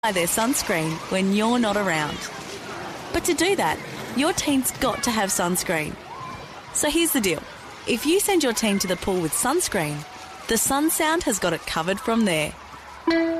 Buy their sunscreen when you're not around. But to do that, your team's got to have sunscreen. So here's the deal. If you send your team to the pool with sunscreen, the Sun Sound has got it covered from there.